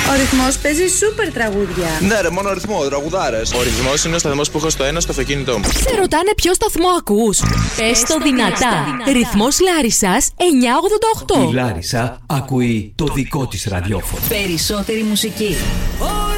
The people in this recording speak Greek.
Ο Ρυθμός παίζει σούπερ τραγούδια. Ναι, ρε, μόνο ρυθμό, τραγουδάρες. Ο Ρυθμός είναι ο σταθμός που έχω στο ένα στο αυτοκίνητό μου. Σε ρωτάνε ποιο σταθμό ακούς? Πες το δυνατά. Ρυθμός Λάρισσας 988. Η Λάρισα ακούει το δικό της ραδιόφωνο. Περισσότερη μουσική.